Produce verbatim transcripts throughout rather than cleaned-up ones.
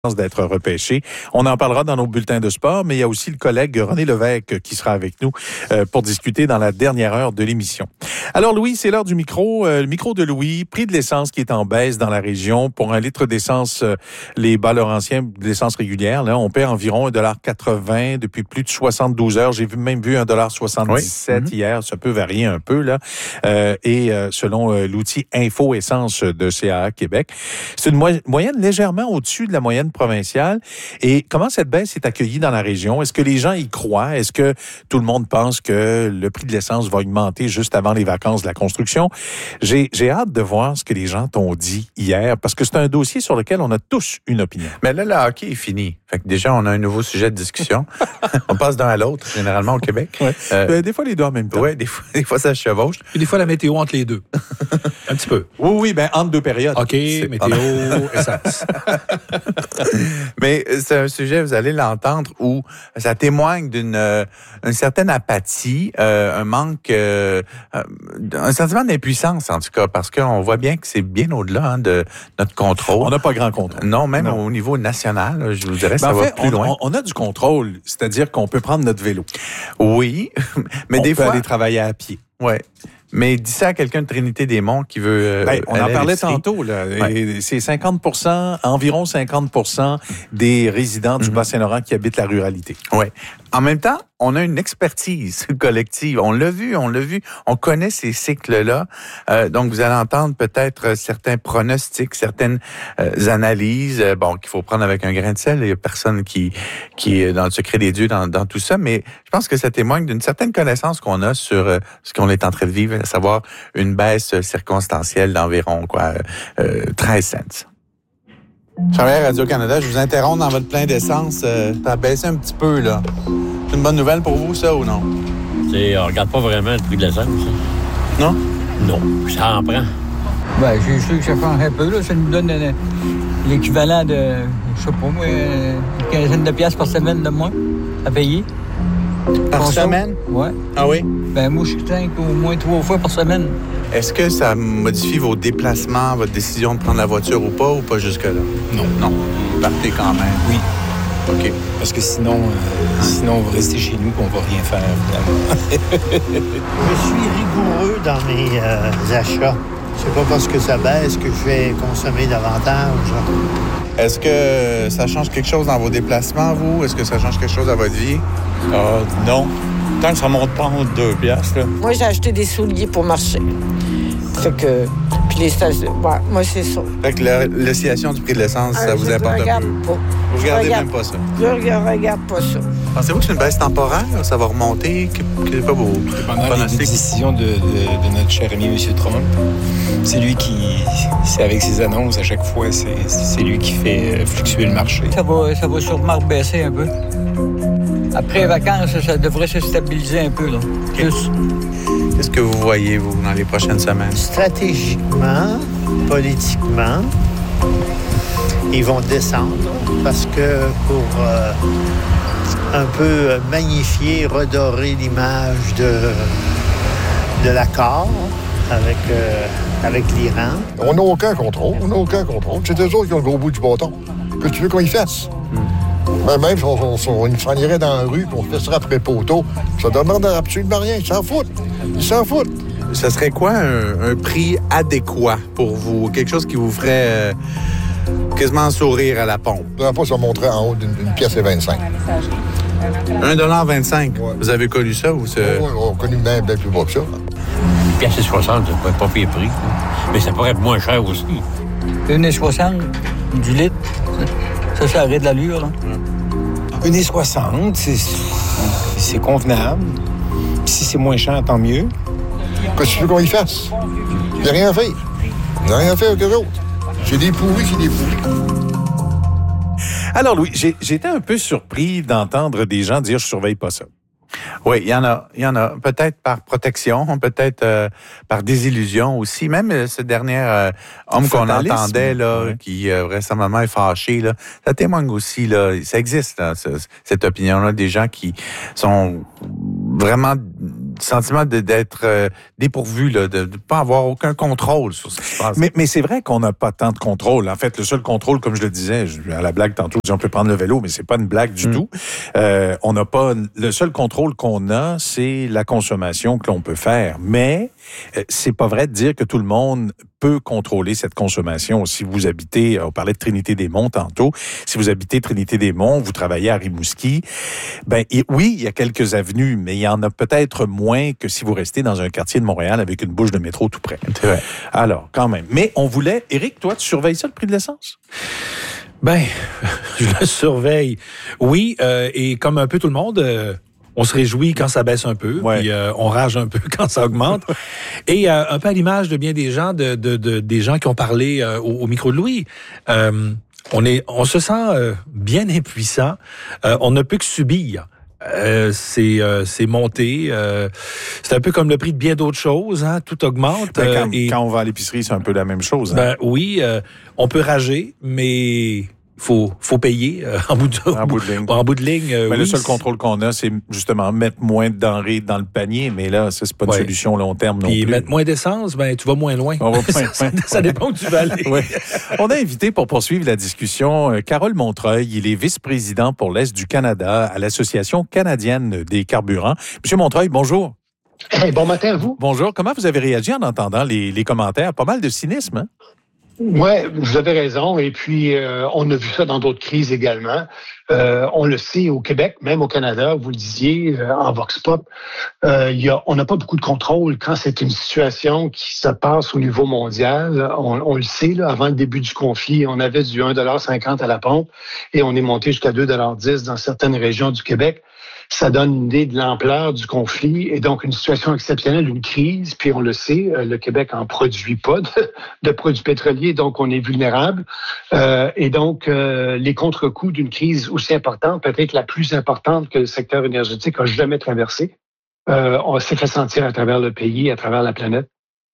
d'être repêché. On en parlera dans nos bulletins de sport, mais il y a aussi le collègue René Lévesque qui sera avec nous euh, pour discuter dans la dernière heure de l'émission. Alors Louis, c'est l'heure du micro. Euh, le micro de Louis, prix de l'essence qui est en baisse dans la région. Pour un litre d'essence, euh, les Bas-Laurentiens, de l'essence régulière, là, on paie environ un dollar quatre-vingts depuis plus de soixante-douze heures. J'ai vu, même vu un dollar soixante-dix-sept oui. hier. Ça peut varier un peu, là. Euh, et euh, selon euh, l'outil Info Essence de C A A Québec, c'est une mo- moyenne légèrement au-dessus de la moyenne provinciale. Et comment cette baisse est accueillie dans la région? Est-ce que les gens y croient? Est-ce que tout le monde pense que le prix de l'essence va augmenter juste avant les vacances de la construction? J'ai, j'ai hâte de voir ce que les gens t'ont dit hier, parce que c'est un dossier sur lequel on a tous une opinion. Mais là, le hockey est fini. Fait que déjà, on a un nouveau sujet de discussion. On passe d'un à l'autre, généralement au Québec. Ouais. Euh, ben, des fois, les deux en même temps. Oui, des fois, des fois, ça se chevauche. Et des fois, la météo entre les deux. Un petit peu. Oui, oui, ben entre deux périodes. OK, c'est météo, essence. Mais c'est un sujet, vous allez l'entendre, où ça témoigne d'une euh, une certaine apathie, euh, un manque, euh, un sentiment d'impuissance, en tout cas, parce qu'on voit bien que c'est bien au-delà hein, de notre contrôle. On n'a pas grand contrôle. Non, même non. au niveau national, je vous dirais, ben ça en va fait, plus on, loin. On, on a du contrôle, c'est-à-dire qu'on peut prendre notre vélo. Oui, mais on des peut fois... aller travailler à pied. Oui. Mais dis ça à quelqu'un de Trinité-des-Monts qui veut... Euh, ben, on en parlait tantôt. Là. Ouais. C'est cinquante pour cent, environ cinquante pour cent des résidents du mm-hmm. Bas-Saint-Laurent qui habitent la ruralité. Oui. En même temps, on a une expertise collective. On l'a vu, on l'a vu. On connaît ces cycles-là. Euh, donc, vous allez entendre peut-être certains pronostics, certaines euh, analyses, euh, bon, qu'il faut prendre avec un grain de sel. Il y a personne qui, qui est dans le secret des dieux dans, dans tout ça. Mais je pense que ça témoigne d'une certaine connaissance qu'on a sur euh, ce qu'on est en train de vivre, à savoir une baisse circonstancielle d'environ quoi, euh, treize cents. Charles Radio-Canada, je vous interromps dans votre plein d'essence. Euh, ça a baissé un petit peu, là. C'est une bonne nouvelle pour vous, ça, ou non? C'est, on regarde pas vraiment le prix de l'essence. Non? Non, ça en prend. Bien, j'ai su que ça change un peu, là. Ça nous donne euh, l'équivalent de, je sais pas moi, euh, une quinzaine de piastres par semaine de moins à payer. Par Pour semaine? Oui. Ah oui? Ben moi, je suis au moins trois fois par semaine. Est-ce que ça modifie vos déplacements, votre décision de prendre la voiture ou pas, ou pas jusque-là? Non. Non. Vous partez quand même? Oui. OK. Parce que sinon, euh, sinon on va rester chez nous et on va rien faire, finalement. Je suis rigoureux dans mes euh, achats. C'est pas parce que ça baisse que je vais consommer davantage. Est-ce que ça change quelque chose dans vos déplacements, vous? Est-ce que ça change quelque chose à votre vie? Euh, non. Tant que ça monte pas en deux piastres, là. Moi, j'ai acheté des souliers pour marcher. Fait que... Puis les stations... Ouais, moi, c'est ça. Fait que la, l'oscillation du prix de l'essence, ah, ça vous importe un peu? Pas. Vous regardez regarde, même pas ça? Je regarde, regarde pas ça. Pensez-vous que c'est une baisse temporaire? Ça va remonter? Quel pas beau? Dépendant des décisions de, de, de notre cher ami M. Trump. C'est lui qui... C'est avec ses annonces, à chaque fois, c'est, c'est lui qui fait fluctuer le marché. Ça va, ça va sûrement baisser un peu. Après les vacances, ça devrait se stabiliser un peu, là. Plus. Qu'est-ce que vous voyez, vous, dans les prochaines semaines? Stratégiquement, politiquement, ils vont descendre parce que pour euh, un peu magnifier, redorer l'image de, de l'accord avec, euh, avec l'Iran. On n'a aucun contrôle, on n'a aucun contrôle. C'est eux autres qui ont le gros bout du bâton. Que tu veux qu'on y fasse? Ben même si on, on, on, on s'en irait dans la rue et on se laisserait après poteau, ça ne demande absolument rien. Ils s'en foutent. Ils s'en foutent. Ce serait quoi un, un prix adéquat pour vous? Quelque chose qui vous ferait euh, quasiment sourire à la pompe? La dernière fois, ça montrait en haut d'une, d'une pièce et vingt-cinq. un dollar vingt-cinq? Ouais. Vous avez connu ça? Ou ce... Oui, on a connu bien, bien plus bas que ça. Une pièce et soixante, ça pourrait pas pire prix. Mais ça pourrait être moins cher aussi. une et soixante du litre. Ça, ça arrête de l'allure, là. une et soixante, c'est, c'est convenable. Puis si c'est moins cher, tant mieux. Qu'est-ce que tu veux qu'on y fasse? Il n'y a rien à faire. Il n'y a rien à faire avec eux autres. C'est des pourris, c'est des pourris. Alors, Louis, j'ai, j'étais un peu surpris d'entendre des gens dire « je surveille pas ça ». Oui, il y en a. Il y en a. Peut-être par protection, peut-être euh, par désillusion aussi. Même euh, ce dernier euh, homme qu'on entendait, là, ouais. qui euh, vraisemblablement est fâché, là, ça témoigne aussi, là, ça existe, là, ce, cette opinion-là, des gens qui sont vraiment sentiment de, d'être euh, dépourvu, là, de ne pas avoir aucun contrôle sur ce qui se passe. Mais, mais c'est vrai qu'on n'a pas tant de contrôle. En fait, le seul contrôle, comme je le disais, je, à la blague tantôt, on peut prendre le vélo, mais c'est pas une blague du mm. tout. Euh, on n'a pas... Le seul contrôle qu'on a, c'est la consommation que l'on peut faire. Mais euh, c'est pas vrai de dire que tout le monde peut contrôler cette consommation. Si vous habitez, on parlait de Trinité-des-Monts tantôt, si vous habitez Trinité-des-Monts, vous travaillez à Rimouski, ben et, oui, il y a quelques avenues, mais il y en a peut-être moins que si vous restez dans un quartier de Montréal avec une bouche de métro tout près. C'est vrai. Alors, quand même. Mais on voulait... Éric, toi, tu surveilles ça, le prix de l'essence? Ben, je le surveille. Oui, euh, et comme un peu tout le monde... Euh on se réjouit quand ça baisse un peu, ouais. puis euh, on rage un peu quand ça augmente. Et euh, un peu à l'image de bien des gens, de, de, de des gens qui ont parlé euh, au, au micro de Louis, euh, on est, on se sent euh, bien impuissant. Euh, on ne peut que subir. Euh, c'est euh, c'est monté. Euh, c'est un peu comme le prix de bien d'autres choses. Hein, tout augmente. Ben, quand, euh, et, quand on va à l'épicerie, c'est un peu la même chose. Hein? Ben oui, euh, on peut rager, mais faut faut payer euh, en bout de en bout de ligne. En bout de ligne. Euh, mais oui, le seul contrôle qu'on a, c'est justement mettre moins de denrées dans le panier, mais là, ça, c'est pas une ouais. solution long terme non Puis plus. mettre moins d'essence, ben tu vas moins loin. On va ça, ça, ça dépend où tu vas aller. Ouais. On a invité pour poursuivre la discussion Carole Montreuil. Il est vice-président pour l'Est du Canada à l'Association canadienne des carburants. Monsieur Montreuil, bonjour. Hey, bon matin à vous. Bonjour. Comment vous avez réagi en entendant les, les commentaires? Pas mal de cynisme, hein? Oui, vous avez raison. Et puis, euh, on a vu ça dans d'autres crises également. Euh, on le sait au Québec, même au Canada, vous le disiez, euh, en Vox Pop, euh, y a, on n'a pas beaucoup de contrôle quand c'est une situation qui se passe au niveau mondial. On, on le sait, là, avant le début du conflit, on avait du un dollar cinquante à la pompe et on est monté jusqu'à deux dollars dix dans certaines régions du Québec. Ça donne une idée de l'ampleur du conflit et donc une situation exceptionnelle, une crise. Puis on le sait, le Québec en produit pas de, de produits pétroliers, donc on est vulnérable. Euh, et donc euh, les contre-coups d'une crise aussi importante, peut-être la plus importante que le secteur énergétique a jamais traversé, euh, on s'est fait sentir à travers le pays, à travers la planète.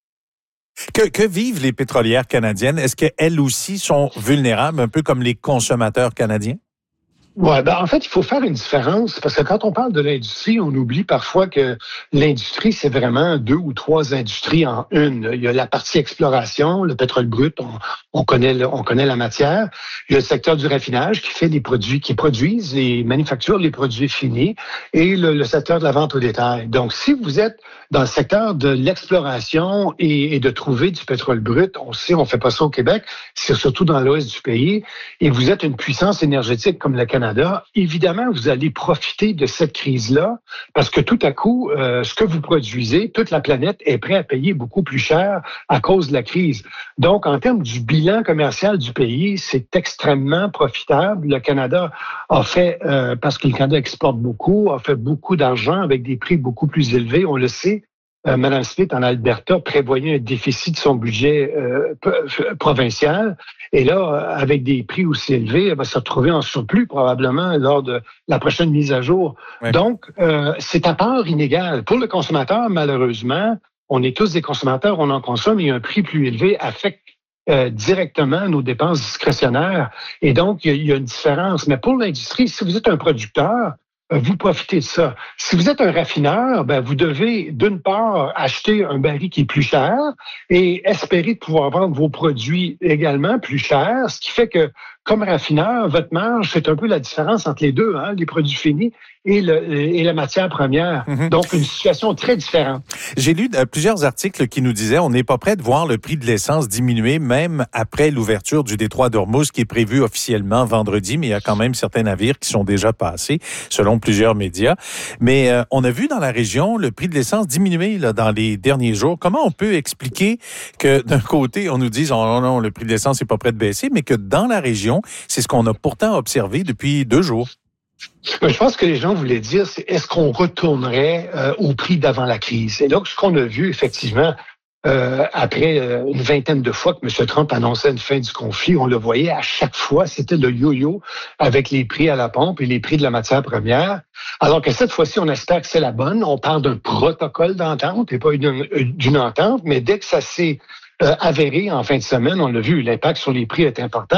Que, que vivent les pétrolières canadiennes? Est-ce qu'elles aussi sont vulnérables, un peu comme les consommateurs canadiens? Ouais, ben en fait, il faut faire une différence parce que quand on parle de l'industrie, on oublie parfois que l'industrie, c'est vraiment deux ou trois industries en une. Il y a la partie exploration, le pétrole brut, on, on connaît le, on connaît la matière. Il y a le secteur du raffinage qui fait des produits, qui produisent et manufacture les produits finis, et le, le secteur de la vente au détail. Donc, si vous êtes dans le secteur de l'exploration et, et de trouver du pétrole brut, on sait, on fait pas ça au Québec, c'est surtout dans l'ouest du pays, et vous êtes une puissance énergétique comme le Canada. Évidemment, vous allez profiter de cette crise-là parce que tout à coup, euh, ce que vous produisez, toute la planète est prête à payer beaucoup plus cher à cause de la crise. Donc, en termes du bilan commercial du pays, c'est extrêmement profitable. Le Canada a fait, euh, parce que le Canada exporte beaucoup, a fait beaucoup d'argent avec des prix beaucoup plus élevés, on le sait. Euh, Mme Smith, en Alberta, prévoyait un déficit de son budget euh, provincial. Et là, avec des prix aussi élevés, elle va se retrouver en surplus probablement lors de la prochaine mise à jour. Oui. Donc, euh, c'est à part inégale. Pour le consommateur, malheureusement, on est tous des consommateurs, on en consomme et un prix plus élevé affecte euh, directement nos dépenses discrétionnaires. Et donc, il y, y a une différence. Mais pour l'industrie, si vous êtes un producteur, vous profitez de ça. Si vous êtes un raffineur, ben vous devez d'une part acheter un baril qui est plus cher et espérer de pouvoir vendre vos produits également plus cher, ce qui fait que comme raffineur, votre marge, c'est un peu la différence entre les deux, hein, les produits finis et, le, et la matière première. Mm-hmm. Donc, une situation très différente. J'ai lu euh, plusieurs articles qui nous disaient on n'est pas prêt de voir le prix de l'essence diminuer même après l'ouverture du détroit d'Ormuz qui est prévu officiellement vendredi, mais il y a quand même certains navires qui sont déjà passés, selon plusieurs médias. Mais euh, on a vu dans la région le prix de l'essence diminuer là, dans les derniers jours. Comment on peut expliquer que d'un côté, on nous dise oh, non, non, le prix de l'essence n'est pas prêt de baisser, mais que dans la région, c'est ce qu'on a pourtant observé depuis deux jours. Je pense que les gens voulaient dire, c'est est-ce qu'on retournerait euh, au prix d'avant la crise? Et donc, ce qu'on a vu, effectivement, euh, après euh, une vingtaine de fois que M. Trump annonçait une fin du conflit, on le voyait à chaque fois, c'était le yo-yo avec les prix à la pompe et les prix de la matière première. Alors que cette fois-ci, on espère que c'est la bonne. On parle d'un protocole d'entente et pas une, d'une entente, mais dès que ça s'est euh, avéré en fin de semaine, on l'a vu, l'impact sur les prix est important.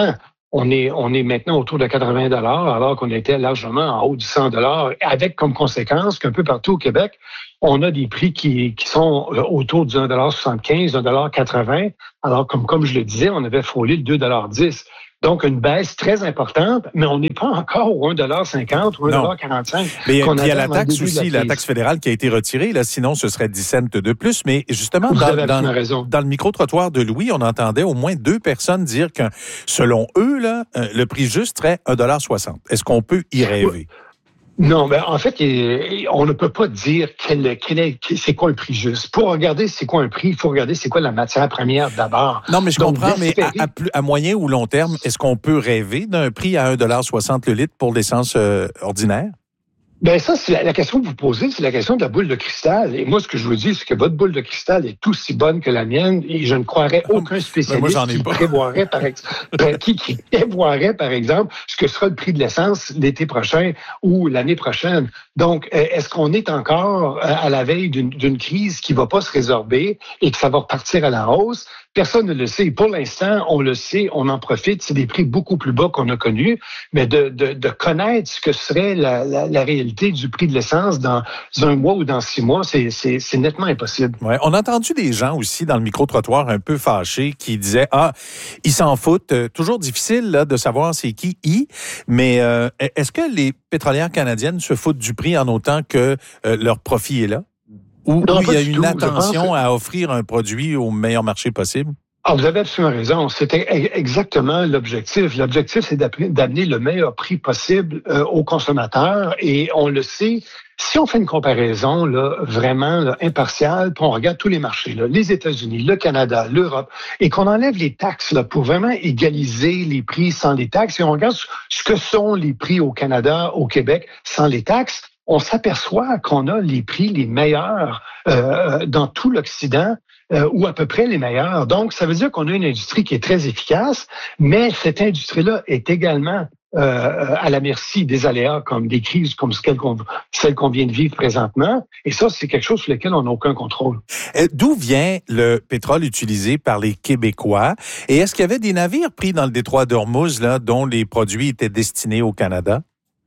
On est, on est maintenant autour de quatre-vingts dollars, alors qu'on était largement en haut du cent dollars, avec comme conséquence qu'un peu partout au Québec, on a des prix qui, qui sont autour du un dollar soixante-quinze, un dollar quatre-vingts, alors comme, comme je le disais, on avait frôlé le deux dollars dix. Donc, une baisse très importante, mais on n'est pas encore au un dollar cinquante ou un dollar quarante-cinq. Mais il y a la taxe aussi, la, la taxe fédérale qui a été retirée, là, sinon ce serait dix cents de plus. Mais justement, dans, dans, dans le micro-trottoir de Louis, on entendait au moins deux personnes dire que, selon eux, là, le prix juste serait un dollar soixante. Est-ce qu'on peut y rêver? Non, ben en fait, on ne peut pas dire quel, quel est, c'est quoi un prix juste. Pour regarder c'est quoi un prix, il faut regarder c'est quoi la matière première d'abord. Non, mais je Donc, comprends, mais à, à, plus, à moyen ou long terme, est-ce qu'on peut rêver d'un prix à un dollar soixante le litre pour l'essence euh, ordinaire? Ben ça, c'est la, la question que vous posez, c'est la question de la boule de cristal. Et moi, ce que je vous dis, c'est que votre boule de cristal est aussi bonne que la mienne, et je ne croirais aucun spécialiste ben moi, qui, prévoirait, par ex... qui, qui prévoirait, par exemple, ce que sera le prix de l'essence l'été prochain ou l'année prochaine. Donc, est-ce qu'on est encore à la veille d'une, d'une crise qui ne va pas se résorber et que ça va repartir à la hausse? Personne ne le sait. Pour l'instant, on le sait, on en profite. C'est des prix beaucoup plus bas qu'on a connus. Mais de, de, de connaître ce que serait la, la, la réalité du prix de l'essence dans un mois ou dans six mois, c'est, c'est, c'est nettement impossible. Ouais, on a entendu des gens aussi dans le micro-trottoir un peu fâchés qui disaient « Ah, ils s'en foutent. » Toujours difficile là, de savoir c'est qui « ils ». Mais euh, est-ce que les pétrolières canadiennes se foutent du prix en autant que euh, leur profit est là? Ou non, il y a une tout. attention que... à offrir un produit au meilleur marché possible? Ah, vous avez absolument raison. C'était exactement l'objectif. L'objectif, c'est d'amener le meilleur prix possible euh, aux consommateurs. Et on le sait, si on fait une comparaison là, vraiment là, impartiale, puis on regarde tous les marchés, là, les États-Unis, le Canada, l'Europe, et qu'on enlève les taxes là, pour vraiment égaliser les prix sans les taxes, et on regarde ce que sont les prix au Canada, au Québec, sans les taxes, on s'aperçoit qu'on a les prix les meilleurs euh, dans tout l'Occident, euh, ou à peu près les meilleurs. Donc, ça veut dire qu'on a une industrie qui est très efficace, mais cette industrie-là est également euh, à la merci des aléas, comme des crises comme celle qu'on, celle qu'on vient de vivre présentement. Et ça, c'est quelque chose sur lequel on n'a aucun contrôle. D'où vient le pétrole utilisé par les Québécois? Et est-ce qu'il y avait des navires pris dans le détroit d'Ormuz, là, dont les produits étaient destinés au Canada?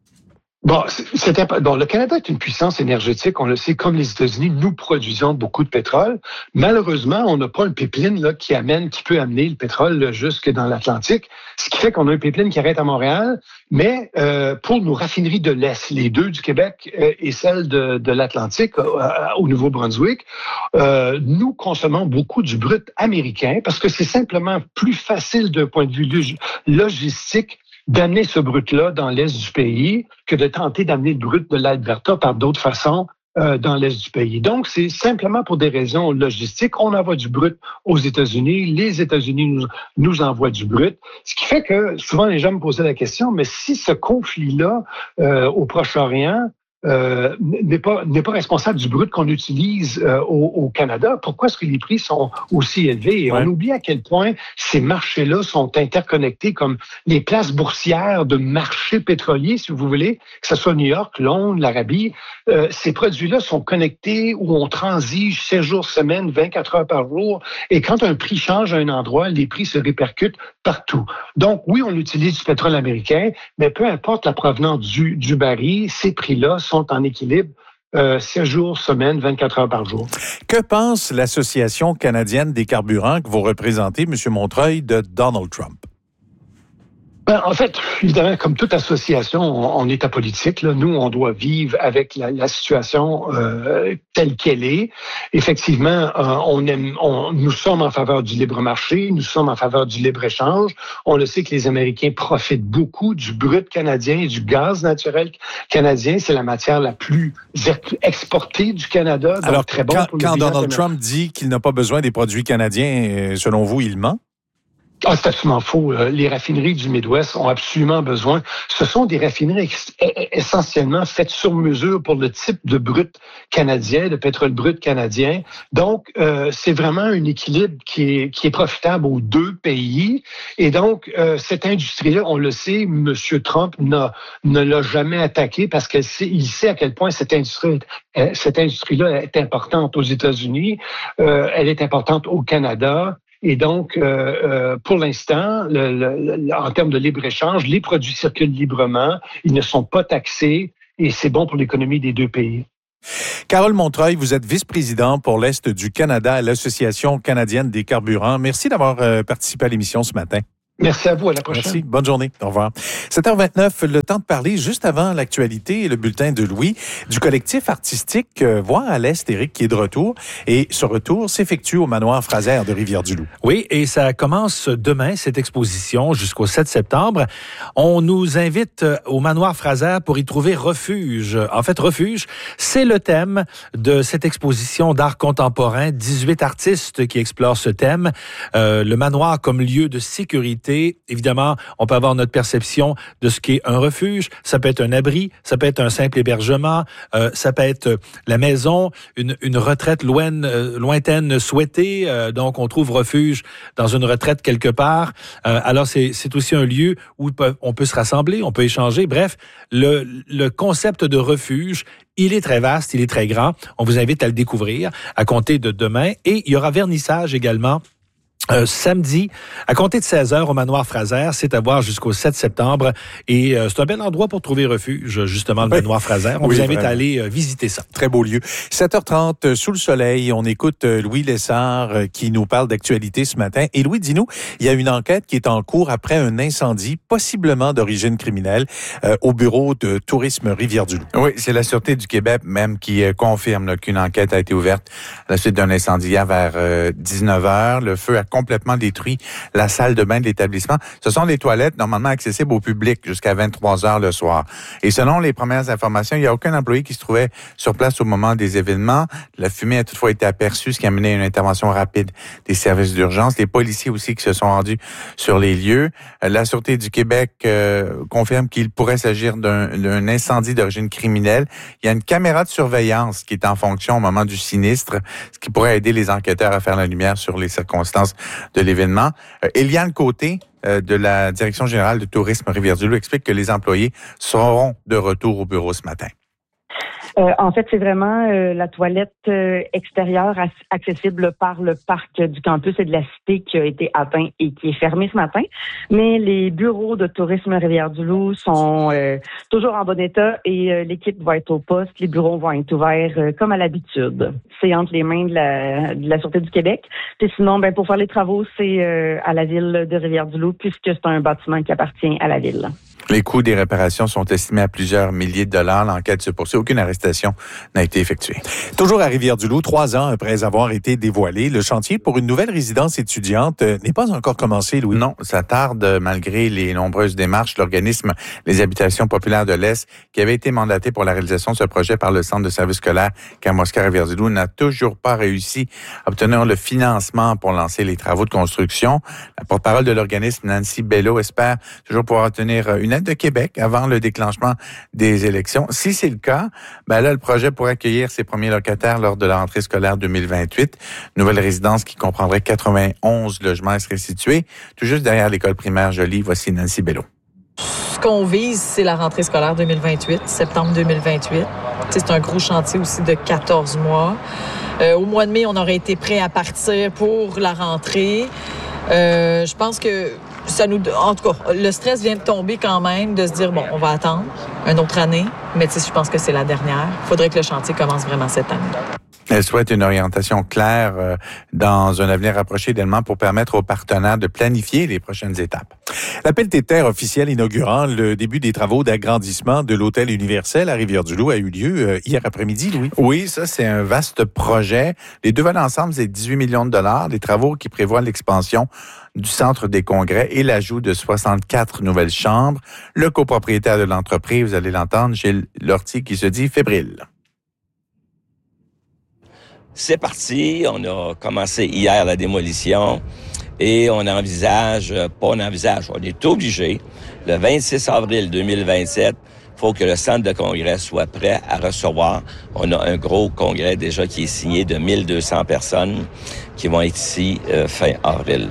Bon, c'était pas, bon, le Canada est une puissance énergétique, on le sait, comme les États-Unis, nous produisons beaucoup de pétrole. Malheureusement, on n'a pas un pipeline là, qui amène, qui peut amener le pétrole là, jusque dans l'Atlantique, ce qui fait qu'on a un pipeline qui arrête à Montréal, mais euh, pour nos raffineries de l'Est, les deux du Québec euh, et celle de, de l'Atlantique euh, au Nouveau-Brunswick, euh, nous consommons beaucoup du brut américain parce que c'est simplement plus facile d'un point de vue logistique d'amener ce brut-là dans l'est du pays que de tenter d'amener le brut de l'Alberta par d'autres façons euh, dans l'est du pays. Donc, c'est simplement pour des raisons logistiques. On envoie du brut aux États-Unis, les États-Unis nous, nous envoient du brut, ce qui fait que souvent les gens me posaient la question, mais si ce conflit-là euh, au Proche-Orient Euh, n'est pas n'est pas responsable du brut qu'on utilise euh, au, au Canada. Pourquoi est-ce que les prix sont aussi élevés? Et ouais. On oublie à quel point ces marchés-là sont interconnectés comme les places boursières de marchés pétroliers, si vous voulez, que ce soit New York, Londres, l'Arabie. Euh, ces produits-là sont connectés où on transige sept jours semaine, vingt-quatre heures par jour. Et quand un prix change à un endroit, les prix se répercutent partout. Donc, oui, on utilise du pétrole américain, mais peu importe la provenance du, du baril, ces prix-là sont en équilibre euh, sept jours, semaine, vingt-quatre heures par jour. Que pense l'Association canadienne des carburants que vous représentez, M. Montreuil, de Donald Trump? Ben, en fait, évidemment, comme toute association, on, on est apolitique. Là. Nous, on doit vivre avec la, la situation euh, telle qu'elle est. Effectivement, euh, on aime, on, nous sommes en faveur du libre marché, nous sommes en faveur du libre-échange. On le sait que les Américains profitent beaucoup du brut canadien et du gaz naturel canadien. C'est la matière la plus exportée du Canada. Donc Alors, très bon quand, pour le quand bilan Donald Trump dit qu'il n'a pas besoin des produits canadiens, selon vous, il ment? Ah, c'est absolument faux. Les raffineries du Midwest ont absolument besoin. Ce sont des raffineries essentiellement faites sur mesure pour le type de brut canadien, de pétrole brut canadien. Donc, euh, c'est vraiment un équilibre qui est, qui est profitable aux deux pays. Et donc, euh, cette industrie-là, on le sait, M. Trump n'a, ne l'a jamais attaqué parce qu'il sait, il sait à quel point cette industrie, cette industrie-là est importante aux États-Unis. Euh, elle est importante au Canada. Et donc, euh, euh, pour l'instant, le, le, le, en termes de libre-échange, les produits circulent librement, ils ne sont pas taxés et c'est bon pour l'économie des deux pays. Carole Montreuil, vous êtes vice-président pour l'Est du Canada à l'Association canadienne des carburants. Merci d'avoir euh, participé à l'émission ce matin. Merci à vous. À la prochaine. Merci. Bonne journée. Au revoir. sept heures vingt-neuf, le temps de parler juste avant l'actualité et le bulletin de Louis du collectif artistique euh, Voix à l'Est, Éric, qui est de retour. Et ce retour s'effectue au manoir Fraser de Rivière-du-Loup. Oui, et ça commence demain, cette exposition, jusqu'au sept septembre. On nous invite au manoir Fraser pour y trouver refuge. En fait, refuge, c'est le thème de cette exposition d'art contemporain. dix-huit artistes qui explorent ce thème. Euh, le manoir comme lieu de sécurité. Évidemment, on peut avoir notre perception de ce qu'est un refuge. Ça peut être un abri, ça peut être un simple hébergement, euh, ça peut être la maison, une, une retraite loin, euh, lointaine souhaitée. Euh, donc, on trouve refuge dans une retraite quelque part. Euh, alors, c'est, c'est aussi un lieu où on peut se rassembler, on peut échanger. Bref, le, le concept de refuge, il est très vaste, il est très grand. On vous invite à le découvrir à compter de demain. Et il y aura vernissage également. Euh, samedi, à compter de seize heures au manoir Fraser, c'est à voir jusqu'au sept septembre. Et euh, c'est un bel endroit pour trouver refuge, justement, le oui. manoir Fraser. On oui, vous invite vraiment. à aller euh, visiter ça. Très beau lieu. sept heures trente, sous le soleil, on écoute euh, Louis Lessard euh, qui nous parle d'actualité ce matin. Et Louis, dis-nous, il y a une enquête qui est en cours après un incendie, possiblement d'origine criminelle, euh, au bureau de tourisme Rivière-du-Loup. Oui, c'est la Sûreté du Québec même qui euh, confirme là, qu'une enquête a été ouverte à la suite d'un incendie hier vers euh, dix-neuf heures. Le feu a complètement détruit la salle de bain de l'établissement. Ce sont des toilettes normalement accessibles au public jusqu'à vingt-trois heures le soir. Et selon les premières informations, il n'y a aucun employé qui se trouvait sur place au moment des événements. La fumée a toutefois été aperçue, ce qui a mené à une intervention rapide des services d'urgence. Les policiers aussi qui se sont rendus sur les lieux. La Sûreté du Québec euh, confirme qu'il pourrait s'agir d'un, d'un incendie d'origine criminelle. Il y a une caméra de surveillance qui est en fonction au moment du sinistre, ce qui pourrait aider les enquêteurs à faire la lumière sur les circonstances de l'événement. Euh, Éliane Côté, euh, de la Direction générale de tourisme Rivière-du-Loup, explique que les employés seront de retour au bureau ce matin. Euh, en fait, c'est vraiment euh, la toilette euh, extérieure as- accessible par le parc du campus et de la cité qui a été atteint et qui est fermée ce matin. Mais les bureaux de tourisme Rivière-du-Loup sont euh, toujours en bon état et euh, l'équipe va être au poste. Les bureaux vont être ouverts euh, comme à l'habitude. C'est entre les mains de la, de la Sûreté du Québec. Puis sinon, ben pour faire les travaux, c'est euh, à la ville de Rivière-du-Loup puisque c'est un bâtiment qui appartient à la ville. Les coûts des réparations sont estimés à plusieurs milliers de dollars. L'enquête se poursuit. Aucune arrestation n'a été effectuée. Toujours à Rivière-du-Loup, trois ans après avoir été dévoilé, le chantier pour une nouvelle résidence étudiante n'est pas encore commencé, Louis. Non, ça tarde malgré les nombreuses démarches. L'organisme Les Habitations populaires de l'Est, qui avait été mandaté pour la réalisation de ce projet par le Centre de services scolaires Kamoska Rivière-du-Loup, n'a toujours pas réussi à obtenir le financement pour lancer les travaux de construction. La porte-parole de l'organisme, Nancy Bello, espère toujours pouvoir obtenir une aide de Québec avant le déclenchement des élections. Si c'est le cas, ben là, le projet pourrait accueillir ses premiers locataires lors de la rentrée scolaire deux mille vingt-huit. Nouvelle résidence qui comprendrait quatre-vingt-onze logements serait située tout juste derrière l'école primaire Joly. Voici Nancy Bello. Ce qu'on vise, c'est la rentrée scolaire deux mille vingt-huit, septembre deux mille vingt-huit. C'est un gros chantier aussi de quatorze mois. Euh, au mois de mai, on aurait été prêt à partir pour la rentrée. Euh, je pense que ça nous, en tout cas, le stress vient de tomber quand même, de se dire, bon, on va attendre une autre année, mais tu sais, je pense que c'est la dernière. Il faudrait que le chantier commence vraiment cette année. Elle souhaite une orientation claire euh, dans un avenir rapproché également pour permettre aux partenaires de planifier les prochaines étapes. L'appel des terres officiel inaugurant le début des travaux d'agrandissement de l'Hôtel Universel à Rivière-du-Loup a eu lieu euh, hier après-midi, Louis. Oui, ça, c'est un vaste projet. Les deux volets ensemble, c'est dix-huit millions de dollars. Des travaux qui prévoient l'expansion du centre des congrès et l'ajout de soixante-quatre nouvelles chambres. Le copropriétaire de l'entreprise, vous allez l'entendre, Gilles Lortie, qui se dit fébrile. C'est parti, on a commencé hier la démolition et on envisage, pas on envisage, on est obligé, le vingt-six avril deux mille vingt-sept, il faut que le centre de congrès soit prêt à recevoir. On a un gros congrès déjà qui est signé de mille deux cents personnes qui vont être ici euh, fin avril.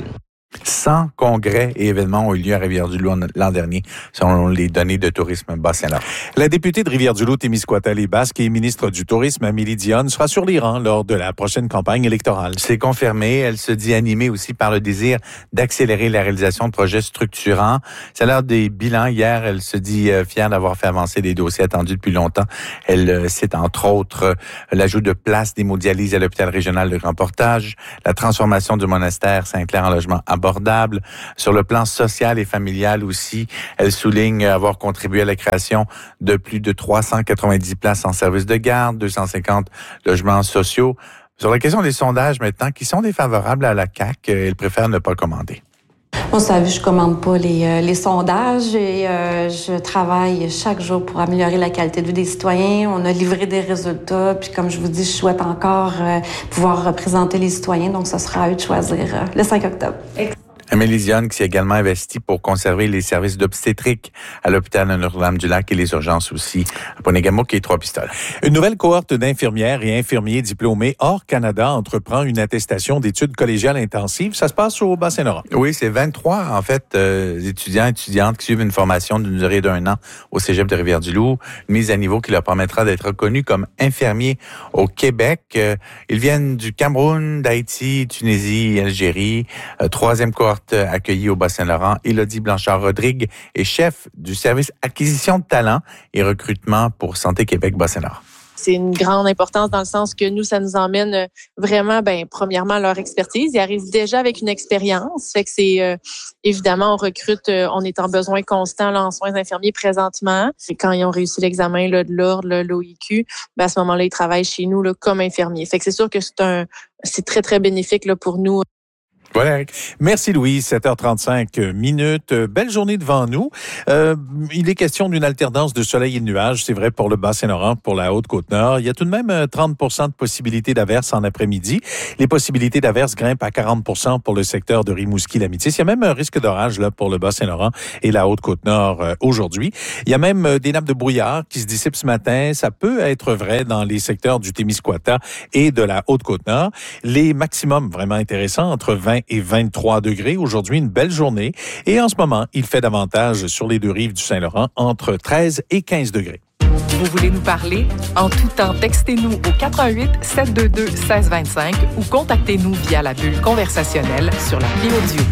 cent congrès et événements ont eu lieu à Rivière-du-Loup l'an dernier, selon les données de Tourisme Bas-Saint-Laurent. La députée de Rivière-du-Loup, Témiscouata-les-Basques et ministre du Tourisme, Amélie Dionne, sera sur les rangs lors de la prochaine campagne électorale. C'est confirmé. Elle se dit animée aussi par le désir d'accélérer la réalisation de projets structurants. C'est l'heure des bilans. Hier, elle se dit fière d'avoir fait avancer des dossiers attendus depuis longtemps. Elle cite entre autres l'ajout de places d'hémodialyse à l'hôpital régional de Grand Portage, la transformation du monastère Sainte-Claire en logement abordable. Sur le plan social et familial aussi, elle souligne avoir contribué à la création de plus de trois cent quatre-vingt-dix places en service de garde, deux cent cinquante logements sociaux. Sur la question des sondages maintenant, qui sont défavorables à la C A Q, elle préfère ne pas commander. Moi, vous savez, je commande pas les, euh, les sondages et euh, je travaille chaque jour pour améliorer la qualité de vie des citoyens. On a livré des résultats, puis comme je vous dis, je souhaite encore euh, pouvoir représenter les citoyens, donc ce sera à eux de choisir euh, le cinq octobre. Amélie Dionne qui s'est également investie pour conserver les services d'obstétrique à l'hôpital de Notre-Dame-du-Lac et les urgences aussi à Ponegamook et Trois-Pistoles. Une nouvelle cohorte d'infirmières et infirmiers diplômés hors Canada entreprend une attestation d'études collégiales intensives. Ça se passe au Bas-Saint-Laurent. Oui, c'est vingt-trois, en fait, euh, étudiants et étudiantes qui suivent une formation d'une durée d'un an au Cégep de Rivière-du-Loup, une mise à niveau qui leur permettra d'être reconnus comme infirmiers au Québec. Euh, ils viennent du Cameroun, d'Haïti, Tunisie, Algérie. Euh, troisième cohorte accueillie au Bas-Saint-Laurent. Élodie Blanchard-Rodrigue est chef du service acquisition de talents et recrutement pour Santé Québec Bas-Saint-Laurent. C'est une grande importance dans le sens que nous, ça nous emmène vraiment, ben, premièrement, leur expertise. Ils arrivent déjà avec une expérience. Fait que c'est, euh, évidemment, on recrute, euh, on est en besoin constant là, en soins infirmiers présentement. Et quand ils ont réussi l'examen là, de l'ordre, l'O I Q, ben, à ce moment-là, ils travaillent chez nous là, comme infirmiers. Fait que c'est sûr que c'est un, c'est très, très bénéfique là, pour nous. Voilà, Eric. Merci, Louise. sept heures trente-cinq minutes. Belle journée devant nous. Euh, il est question d'une alternance de soleil et de nuages. C'est vrai pour le Bas-Saint-Laurent, pour la Haute-Côte-Nord. Il y a tout de même trente pour cent de possibilités d'averses en après-midi. Les possibilités d'averses grimpent à quarante pour cent pour le secteur de Rimouski-Lamitis. Il y a même un risque d'orage là pour le Bas-Saint-Laurent et la Haute-Côte-Nord euh, aujourd'hui. Il y a même euh, des nappes de brouillard qui se dissipent ce matin. Ça peut être vrai dans les secteurs du Témiscouata et de la Haute-Côte-Nord. Les maximums vraiment intéressants, entre vingt et vingt-trois degrés. Aujourd'hui, une belle journée. Et en ce moment, il fait davantage sur les deux rives du Saint-Laurent, entre treize et quinze degrés. Vous voulez nous parler? En tout temps, textez-nous au quatre un huit, sept deux deux, un six deux cinq ou contactez-nous via la bulle conversationnelle sur l'appli audio.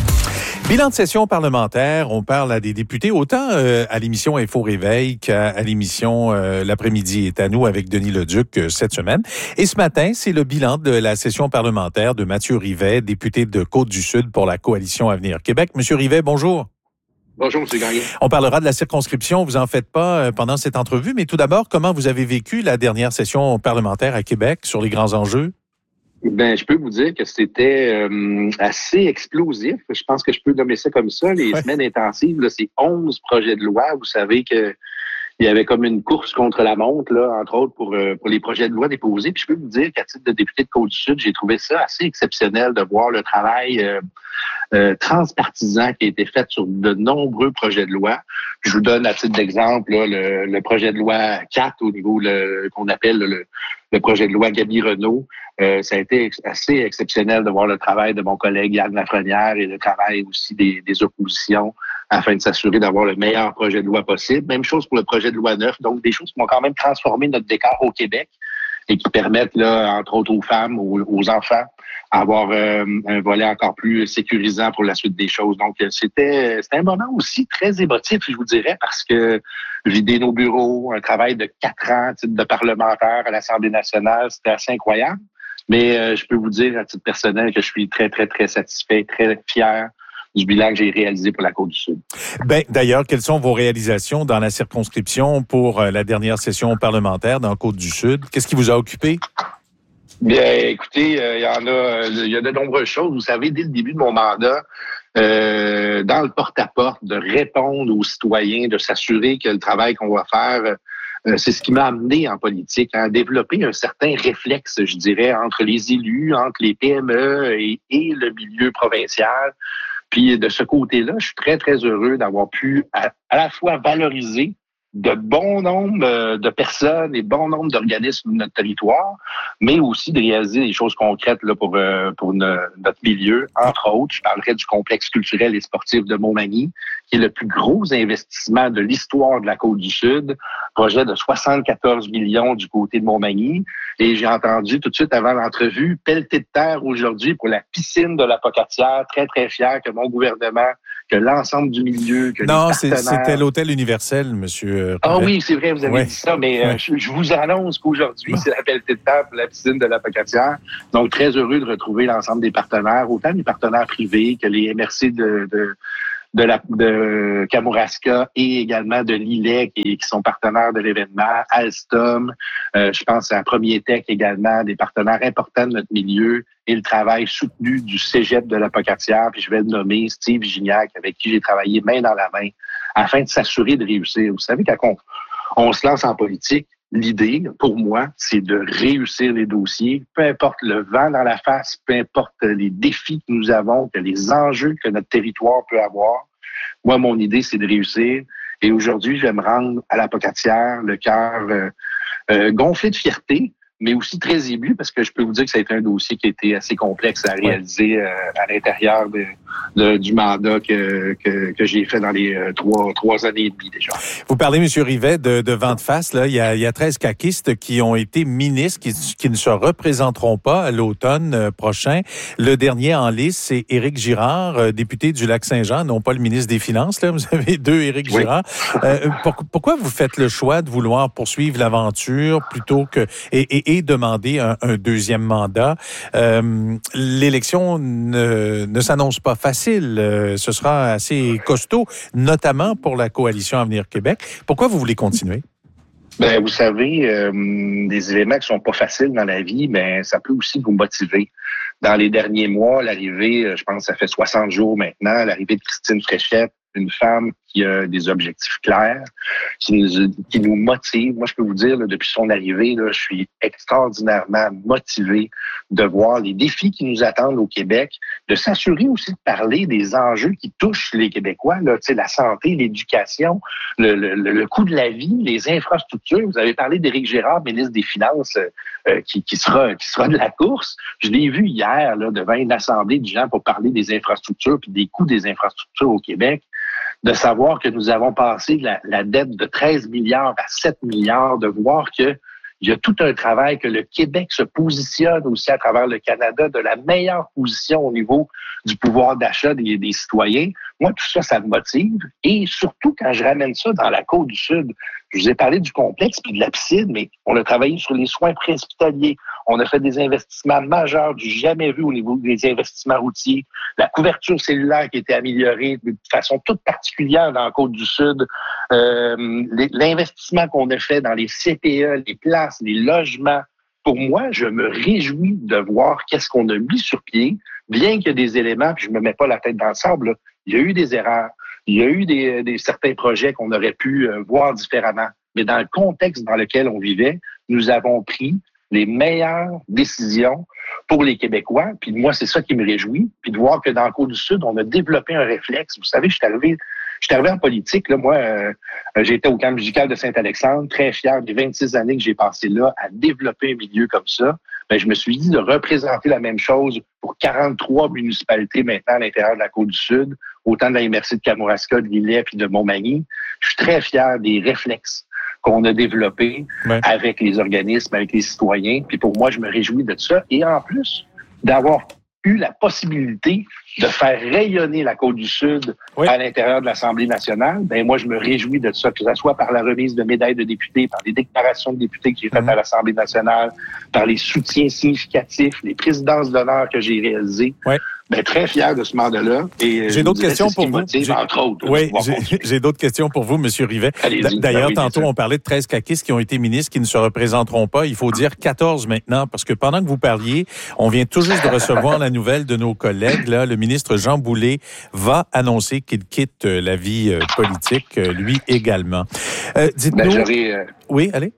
Bilan de session parlementaire, on parle à des députés, autant euh, à l'émission Info Réveil qu'à l'émission euh, L'après-midi est à nous avec Denis Leduc euh, cette semaine. Et ce matin, c'est le bilan de la session parlementaire de Mathieu Rivet, député de Côte-du-Sud pour la Coalition Avenir Québec. Monsieur Rivet, bonjour. Bonjour, M. Gagné. On parlera de la circonscription, vous en faites pas euh, pendant cette entrevue, mais tout d'abord, comment vous avez vécu la dernière session parlementaire à Québec sur les grands enjeux? Ben, je peux vous dire que c'était euh, assez explosif. Je pense que je peux nommer ça comme ça. Les ouais. semaines intensives, là, c'est onze projets de loi. Vous savez que il y avait comme une course contre la montre, là, entre autres, pour, euh, pour les projets de loi déposés. Puis je peux vous dire qu'à titre de député de Côte-du-Sud, j'ai trouvé ça assez exceptionnel de voir le travail euh, euh, transpartisan qui a été fait sur de nombreux projets de loi. Je vous donne à titre d'exemple là, le, le projet de loi quatre au niveau le, qu'on appelle le, le projet de loi Gaby Renault. Euh, ça a été assez exceptionnel de voir le travail de mon collègue Yann Lafrenière et le travail aussi des, des oppositions afin de s'assurer d'avoir le meilleur projet de loi possible. Même chose pour le projet de loi neuf. Donc, des choses qui vont quand même transformer notre décor au Québec et qui permettent, là, entre autres aux femmes, aux, aux enfants, avoir euh, un volet encore plus sécurisant pour la suite des choses. Donc, c'était, c'était un moment aussi très émotif, je vous dirais, parce que vider nos bureaux, un travail de quatre ans, titre de parlementaire à l'Assemblée nationale, c'était assez incroyable. Mais euh, je peux vous dire, à titre personnel, que je suis très, très, très satisfait, très fier du bilan que j'ai réalisé pour la Côte-du-Sud. Ben, d'ailleurs, quelles sont vos réalisations dans la circonscription pour euh, la dernière session parlementaire dans Côte-du-Sud? Qu'est-ce qui vous a occupé? Bien, écoutez, il euh, y en a, il y a de nombreuses choses. Vous savez, dès le début de mon mandat, euh, dans le porte-à-porte, de répondre aux citoyens, de s'assurer que le travail qu'on va faire, euh, c'est ce qui m'a amené en politique, à développer un certain réflexe, je dirais, entre les élus, entre les P M E et, et le milieu provincial. Puis de ce côté-là, je suis très, très heureux d'avoir pu à, à la fois valoriser de bon nombre euh, de personnes et bon nombre d'organismes de notre territoire, mais aussi de réaliser des choses concrètes là, pour, euh, pour ne, notre milieu. Entre autres, je parlerai du complexe culturel et sportif de Montmagny, qui est le plus gros investissement de l'histoire de la Côte-du-Sud, projet de soixante-quatorze millions du côté de Montmagny. Et j'ai entendu tout de suite avant l'entrevue, pelleté de terre aujourd'hui pour la piscine de la Pocatière. Très, très fier que mon gouvernement, que l'ensemble du milieu, que non, les c'est, partenaires... c'était l'hôtel universel, monsieur. Ah oui, c'est vrai, vous avez ouais. dit ça, mais euh, ouais. je, je vous annonce qu'aujourd'hui, bon. c'est la pelletée de terre pour la piscine de la Pocatière. Donc, très heureux de retrouver l'ensemble des partenaires, autant les partenaires privés que les M R C de... de de la de Kamouraska et également de l'I L E C qui, qui sont partenaires de l'événement, Alstom, euh, je pense à Premier Tech également, des partenaires importants de notre milieu et le travail soutenu du Cégep de la Pocatière, puis je vais le nommer Steve Gignac, avec qui j'ai travaillé main dans la main afin de s'assurer de réussir. Vous savez, quand on, on se lance en politique, l'idée, pour moi, c'est de réussir les dossiers, peu importe le vent dans la face, peu importe les défis que nous avons, que les enjeux que notre territoire peut avoir. Moi, mon idée, c'est de réussir. Et aujourd'hui, je vais me rendre à la Pocatière, le cœur euh, euh, gonflé de fierté, mais aussi très ému, parce que je peux vous dire que ça a été un dossier qui a été assez complexe à réaliser euh, à l'intérieur de, de, du mandat que, que, que j'ai fait dans les euh, trois, trois années et demie déjà. Vous parlez, M. Rivet, de, de vent de face. Là. Il y a, il y a treize caquistes qui ont été ministres, qui, qui ne se représenteront pas à l'automne euh, prochain. Le dernier en liste, c'est Éric Girard, euh, député du Lac-Saint-Jean, non pas le ministre des Finances. Là. Vous avez deux Éric oui. Girard. Euh, pour, pourquoi vous faites le choix de vouloir poursuivre l'aventure plutôt que... Et, et, et demander un, un deuxième mandat. Euh, l'élection ne, ne s'annonce pas facile. Euh, ce sera assez costaud, notamment pour la coalition Avenir Québec. Pourquoi vous voulez continuer? Ben, vous savez, euh, des éléments qui sont pas faciles dans la vie, mais ça peut aussi vous motiver. Dans les derniers mois, l'arrivée, je pense que ça fait soixante jours maintenant, l'arrivée de Christine Fréchette, une femme qui a des objectifs clairs, qui nous, qui nous motive. Moi, je peux vous dire, là, depuis son arrivée, là, je suis extraordinairement motivé de voir les défis qui nous attendent au Québec, de s'assurer aussi de parler des enjeux qui touchent les Québécois, là, tu sais, la santé, l'éducation, le, le, le coût de la vie, les infrastructures. Vous avez parlé d'Éric Girard, ministre des Finances, euh, qui, qui sera qui sera de la course. Je l'ai vu hier là, devant une assemblée de gens pour parler des infrastructures puis des coûts des infrastructures au Québec. De savoir que nous avons passé la, la dette de treize milliards à sept milliards, de voir que il y a tout un travail, que le Québec se positionne aussi à travers le Canada de la meilleure position au niveau du pouvoir d'achat des, des citoyens. Moi, tout ça, ça me motive. Et surtout, quand je ramène ça dans la Côte-du-Sud, je vous ai parlé du complexe puis de la piscine, mais on a travaillé sur les soins préhospitaliers. On a fait des investissements majeurs du jamais vu au niveau des investissements routiers. La couverture cellulaire qui a été améliorée de façon toute particulière dans la Côte-du-Sud. Euh, l'investissement qu'on a fait dans les C P E, les places, les logements. Pour moi, je me réjouis de voir qu'est-ce qu'on a mis sur pied, bien qu'il y ait des éléments, puis je me mets pas la tête dans le sable, là. Il y a eu des erreurs. Il y a eu des, des certains projets qu'on aurait pu euh, voir différemment. Mais dans le contexte dans lequel on vivait, nous avons pris les meilleures décisions pour les Québécois. Puis moi, c'est ça qui me réjouit. Puis de voir que dans le Côte-du-Sud, on a développé un réflexe. Vous savez, je suis arrivé, je suis arrivé en politique. Là, moi, euh, j'étais au camp musical de Saint-Alexandre, très fier des vingt-six années que j'ai passées là à développer un milieu comme ça. Ben, je me suis dit de représenter la même chose pour quarante-trois municipalités maintenant à l'intérieur de la Côte-du-Sud, autant de la M R C de Kamouraska, de l'I L E C puis de Montmagny. Je suis très fier des réflexes qu'on a développés ouais. avec les organismes, avec les citoyens. Puis pour moi, je me réjouis de ça. Et en plus, d'avoir eu la possibilité de faire rayonner la Côte-du-Sud oui. à l'intérieur de l'Assemblée nationale, ben moi, je me réjouis de ça, que ce soit par la remise de médailles de députés, par les déclarations de députés que j'ai faites mmh. à l'Assemblée nationale, par les soutiens significatifs, les présidences d'honneur que j'ai réalisées. Oui. Ben, très fier de ce mandat-là. Et j'ai d'autres questions pour vous. Motive, entre autres, oui, j'ai, j'ai d'autres questions pour vous, M. Rivet. Allez-y, D'ailleurs, ben oui, tantôt, on parlait de treize caquistes qui ont été ministres, qui ne se représenteront pas. Il faut dire quatorze maintenant, parce que pendant que vous parliez, on vient tout juste de recevoir la nouvelle de nos collègues. Là, le ministre Jean Boulet va annoncer qu'il quitte la vie politique, lui également. Euh, dites-nous... Ben, j'aurais, euh... Oui, allez.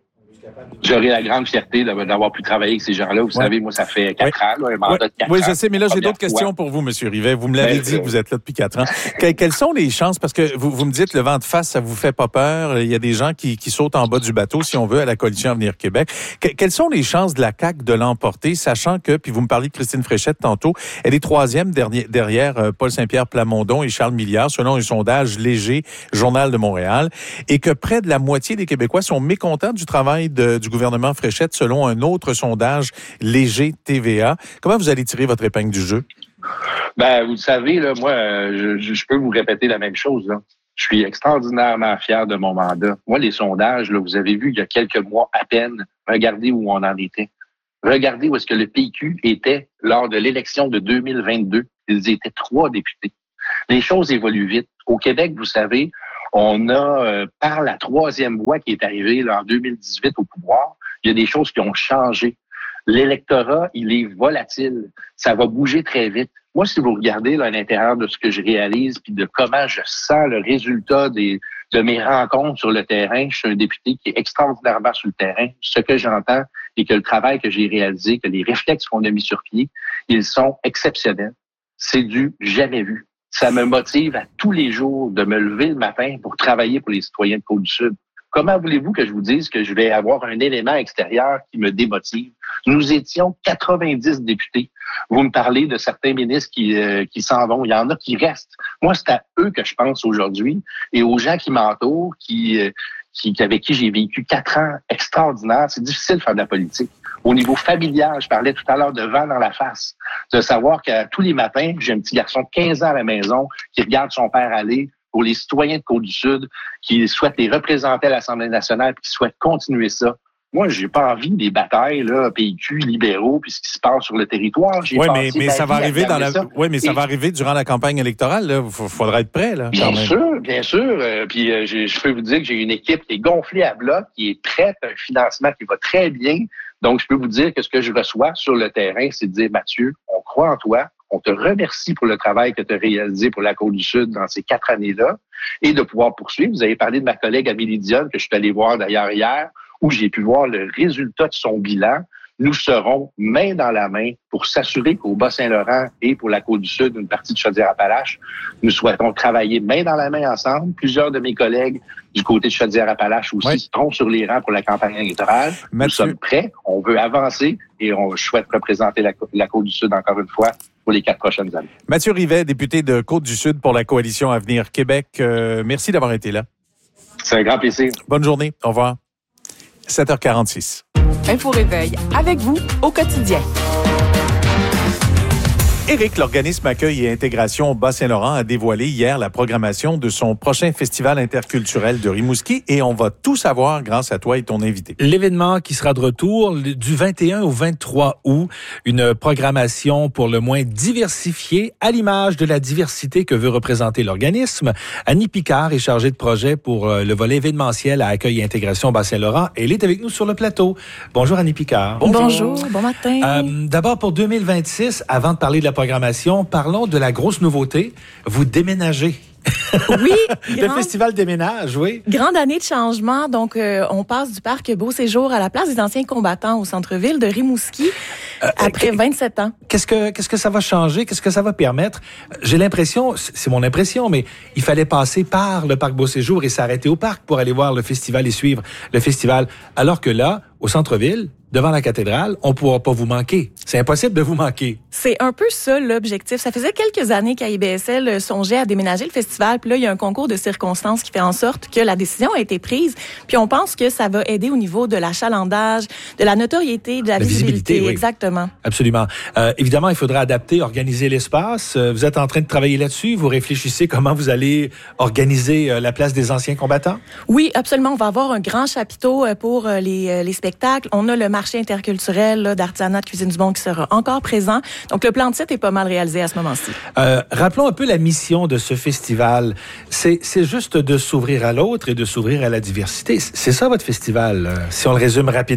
J'aurai la grande fierté d'avoir pu travailler avec ces gens-là. Vous ouais. savez, moi, ça fait quatre oui. ans, là, un mandat oui. de quatre oui, ans. Oui, je sais, mais là, j'ai d'autres fois. questions pour vous, M. Rivet. Vous me l'avez ben, dit euh... que vous êtes là depuis quatre ans. Que, quelles sont les chances, parce que vous, vous me dites, le vent de face, ça vous fait pas peur. Il y a des gens qui, qui sautent en bas du bateau, si on veut, à la Coalition Avenir Québec. Que, quelles sont les chances de la C A Q de l'emporter, sachant que, puis vous me parliez de Christine Fréchette tantôt, elle est troisième derrière, derrière euh, Paul Saint-Pierre Plamondon et Charles Milliard, selon un sondage léger, Journal de Montréal, et que près de la moitié des Québécois sont mécontents du travail de, du gouvernement Fréchette, selon un autre sondage léger T V A. Comment vous allez tirer votre épingle du jeu? Ben, vous le savez, là, moi, je, je peux vous répéter la même chose, là. Je suis extraordinairement fier de mon mandat. Moi, les sondages, là, vous avez vu il y a quelques mois à peine, regardez où on en était. Regardez où est-ce que le P Q était lors de l'élection de deux mille vingt-deux. Ils étaient trois députés. Les choses évoluent vite. Au Québec, vous savez, on a, euh, par la troisième voie qui est arrivée là, en deux mille dix-huit au pouvoir, il y a des choses qui ont changé. L'électorat, il est volatile. Ça va bouger très vite. Moi, si vous regardez là, à l'intérieur de ce que je réalise puis de comment je sens le résultat des, de mes rencontres sur le terrain, je suis un député qui est extraordinairement sur le terrain. Ce que j'entends et que le travail que j'ai réalisé, que les réflexes qu'on a mis sur pied, ils sont exceptionnels. C'est du jamais vu. Ça me motive à tous les jours de me lever le matin pour travailler pour les citoyens de Côte-du-Sud. Comment voulez-vous que je vous dise que je vais avoir un élément extérieur qui me démotive? Nous étions quatre-vingt-dix députés. Vous me parlez de certains ministres qui, euh, qui s'en vont. Il y en a qui restent. Moi, c'est à eux que je pense aujourd'hui et aux gens qui m'entourent, qui, euh, qui, avec qui j'ai vécu quatre ans extraordinaires. C'est difficile de faire de la politique. Au niveau familial, je parlais tout à l'heure de vent dans la face. De savoir que tous les matins, j'ai un petit garçon de quinze ans à la maison qui regarde son père aller. Pour les citoyens de Côte-du-Sud qui souhaitent les représenter à l'Assemblée nationale et qui souhaitent continuer ça. Moi, j'ai pas envie des batailles, là, P Q, libéraux, puis ce qui se passe sur le territoire. Oui, mais, mais ça va arriver dans la. Oui, mais ça et... va arriver durant la campagne électorale. Là, il faudra être prêt, là. Bien quand même. sûr, bien sûr. Euh, puis euh, je peux vous dire que j'ai une équipe qui est gonflée à bloc, qui est prête, un financement qui va très bien. Donc, je peux vous dire que ce que je reçois sur le terrain, c'est de dire, Mathieu, on croit en toi. On te remercie pour le travail que tu as réalisé pour la Côte-du-Sud dans ces quatre années-là et de pouvoir poursuivre. Vous avez parlé de ma collègue Amélie Dionne, que je suis allé voir d'ailleurs hier, où j'ai pu voir le résultat de son bilan. Nous serons main dans la main pour s'assurer qu'au Bas-Saint-Laurent et pour la Côte-du-Sud, une partie de Chaudière-Appalaches, nous souhaitons travailler main dans la main ensemble. Plusieurs de mes collègues du côté de Chaudière-Appalaches aussi oui. seront sur les rangs pour la campagne électorale. Mathieu. Nous sommes prêts, on veut avancer et on souhaite représenter la, la Côte-du-Sud encore une fois pour les quatre prochaines années. Mathieu Rivet, député de Côte-du-Sud pour la Coalition Avenir Québec. Euh, merci d'avoir été là. C'est un grand plaisir. Bonne journée. Au revoir. sept heures quarante-six. Info Réveil avec vous au quotidien. Éric, l'organisme Accueil et Intégration Bas-Saint-Laurent, a dévoilé hier la programmation de son prochain festival interculturel de Rimouski et on va tout savoir grâce à toi et ton invité. L'événement qui sera de retour du vingt et un au vingt-trois août, une programmation pour le moins diversifiée à l'image de la diversité que veut représenter l'organisme. Annie Picard est chargée de projet pour le volet événementiel à Accueil et Intégration Bas-Saint-Laurent. Elle est avec nous sur le plateau. Bonjour Annie Picard. Bonjour, Bonjour bon matin. Euh, d'abord pour deux mille vingt-six, avant de parler de la programmation, parlons de la grosse nouveauté. Vous déménagez. Oui. Le festival déménage, oui. Grande année de changement. Donc, euh, on passe du parc Beau Séjour à la place des anciens combattants au centre-ville de Rimouski euh, après vingt-sept ans. Qu'est-ce que, qu'est-ce que ça va changer? Qu'est-ce que ça va permettre? J'ai l'impression, c'est mon impression, mais il fallait passer par le parc Beau Séjour et s'arrêter au parc pour aller voir le festival et suivre le festival. Alors que là, au centre-ville, devant la cathédrale, on ne pourra pas vous manquer. C'est impossible de vous manquer. C'est un peu ça l'objectif. Ça faisait quelques années qu'A I B S L songeait à déménager le festival. Puis là, il y a un concours de circonstances qui fait en sorte que la décision a été prise. Puis on pense que ça va aider au niveau de l'achalandage, de la notoriété, de la, la visibilité. visibilité oui. Exactement. Absolument. Euh, évidemment, il faudra adapter, organiser l'espace. Vous êtes en train de travailler là-dessus. Vous réfléchissez comment vous allez organiser la place des anciens combattants? Oui, absolument. On va avoir un grand chapiteau pour les, les spectacles. On a le marché interculturel là, d'artisanat de cuisine du monde qui sera encore présent. Donc, le plan de site est pas mal réalisé à ce moment-ci. Euh, rappelons un peu la mission de ce festival. C'est, c'est juste de s'ouvrir à l'autre et de s'ouvrir à la diversité. C'est ça, votre festival, si on le résume rapidement?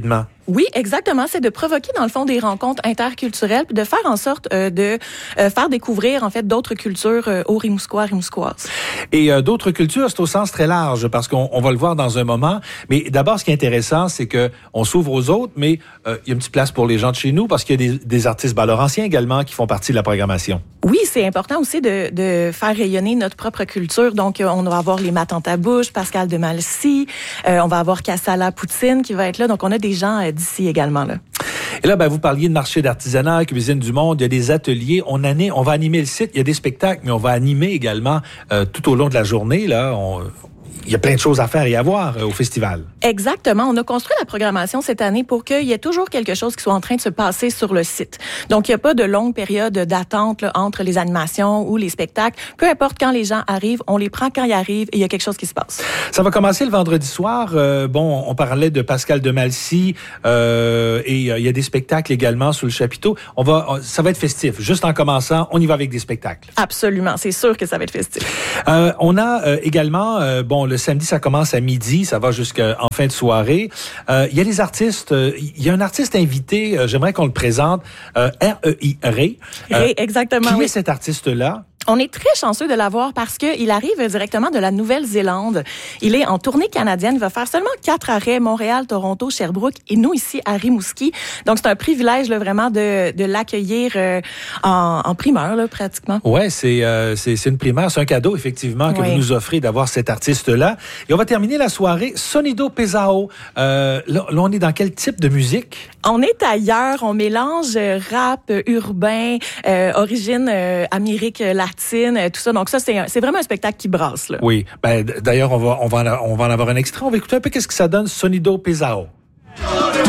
Oui, exactement. C'est de provoquer, dans le fond, des rencontres interculturelles puis de faire en sorte euh, de euh, faire découvrir, en fait, d'autres cultures euh, aux Rimousquois, Rimousquoises. Et euh, d'autres cultures, c'est au sens très large, parce qu'on on va le voir dans un moment. Mais d'abord, ce qui est intéressant, c'est que on s'ouvre aux autres, mais euh, il y a une petite place pour les gens de chez nous, parce qu'il y a des, des artistes bas-laurentiens également qui font partie de la programmation. Oui, c'est important aussi de, de faire rayonner notre propre culture. Donc, on va avoir les Matantabouches, Pascal de Malcy, euh, on va avoir Kassala Poutine qui va être là. Donc, on a des gens euh, d'ici également là. Et là, ben, vous parliez de marché d'artisanat, cuisine du monde, il y a des ateliers. On, anime, on va animer le site, il y a des spectacles, mais on va animer également euh, tout au long de la journée. Là, on... Il y a plein de choses à faire et à voir euh, au festival. Exactement. On a construit la programmation cette année pour qu'il y ait toujours quelque chose qui soit en train de se passer sur le site. Donc, il n'y a pas de longue période d'attente là, entre les animations ou les spectacles. Peu importe quand les gens arrivent, on les prend quand ils arrivent et il y a quelque chose qui se passe. Ça va commencer le vendredi soir. Euh, bon, on parlait de Pascal de Malcy euh, et euh, il y a des spectacles également sous le chapiteau. On va, on, ça va être festif. Juste en commençant, on y va avec des spectacles. Absolument. C'est sûr que ça va être festif. Euh, on a euh, également, euh, bon, le samedi, ça commence à midi, ça va jusqu'en fin de soirée. Euh, il y a les artistes, euh, il y a un artiste invité, euh, j'aimerais qu'on le présente, euh, R E I, Ray. Ray, exactement. Qui oui. est cet artiste-là? On est très chanceux de l'avoir parce qu'il arrive directement de la Nouvelle-Zélande. Il est en tournée canadienne. Il va faire seulement quatre arrêts, Montréal, Toronto, Sherbrooke et nous ici à Rimouski. Donc, c'est un privilège là, vraiment de, de l'accueillir euh, en, en primeur, là, pratiquement. Ouais, c'est, euh, c'est, c'est une primeur. C'est un cadeau, effectivement, que oui. vous nous offrez d'avoir cet artiste-là. Et on va terminer la soirée Sonido Pesao. Euh, là, là, on est dans quel type de musique? On est ailleurs. On mélange rap, urbain, euh, origine euh, Amérique latine. Tout ça. Donc ça, c'est, un, c'est vraiment un spectacle qui brasse. Là. Oui. Ben, d'ailleurs, on va, on, va en, on va en avoir un extrait. On va écouter un peu qu'est-ce que ça donne, Sonido Pesao.